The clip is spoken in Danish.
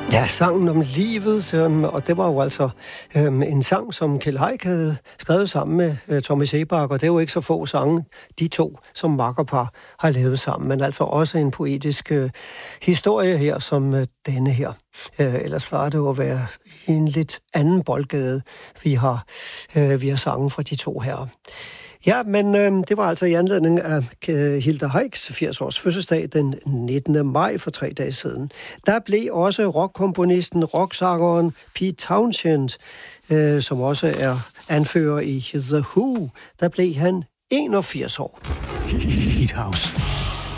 Ja, sangen om livet, og det var jo altså en sang, som Kjeld Haik havde skrevet sammen med Tommy Seebach, og det er jo ikke så få sange, de to som makkerpar har lavet sammen, men altså også en poetisk historie her, som denne her. Ellers plejer det jo at være i en lidt anden boldgade, vi har sangen fra de to herrer. Ja, men det var altså i anledning af Hilda Heiks 80-års fødselsdag den 19. maj for 3 dage siden. Der blev også rockkomponisten, rocksangeren Pete Townshend, som også er anfører i The Who, der blev han 81 år. Hit House.